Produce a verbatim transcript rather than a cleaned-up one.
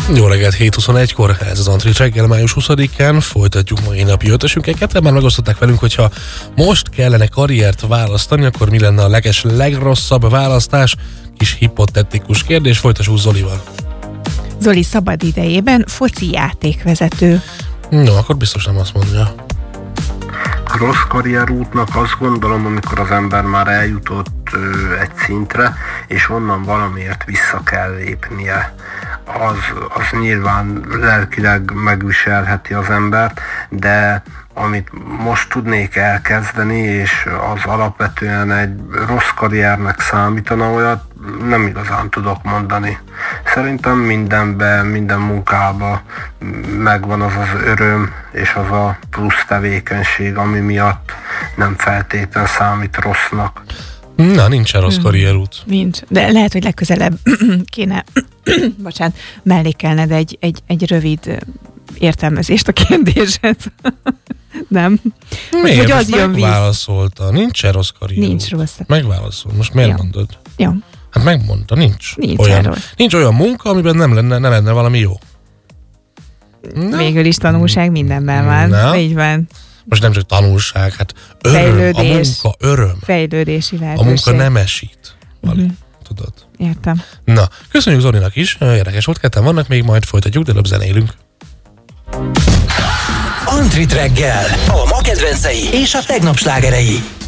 Jó reggelt, hét huszonegykor, ez az Antrit reggel május huszadikán, folytatjuk mai napi ötösünket. Ketten már megosztották velünk, hogyha most kellene karriert választani, akkor mi lenne a leges, legrosszabb választás? Kis hipotetikus kérdés, folytassuk Zolival. Zoli szabad idejében foci játékvezető. No, akkor biztos nem azt mondja. Rossz karrierútnak azt gondolom, amikor az ember már eljutott ö, egy szintre, és onnan valamiért vissza kell lépnie. Az, az nyilván lelkileg megviselheti az embert, de amit most tudnék elkezdeni, és az alapvetően egy rossz karriernek számítana, olyat nem igazán tudok mondani. Szerintem mindenben, minden munkában megvan az az öröm, és az a plusz tevékenység, ami miatt nem feltétlen számít rossznak. Na, nincsen rossz karrierút. Nincs, de lehet, hogy legközelebb kéne, bocsánat, mellékelned egy, egy, egy rövid értelmezést a kérdéshez. Nem? Miért? Hogy az most megválaszolta. Nincsen rossz karrierút. Nincs rossz. Megválaszol. Most miért Jó. mondod? Jó. Hát megmondta, nincs. Nincs olyan, rossz. nincs olyan munka, amiben nem lenne, ne lenne valami jó. Na. Végül is tanulság mindenben van. Na. Így van. Most nem csak tanulság, hát öröm, Fejlődés. a munka öröm. Fejlődési A lehetőség. munka nem esít. Vali, Mhm. tudod. Értem. Na, köszönjük Zolinak is, érdekes volt, ketten vannak, még majd folytatjuk, de előbb zenélünk. Antrit reggel, a ma kedvencei és a tegnap slágerei.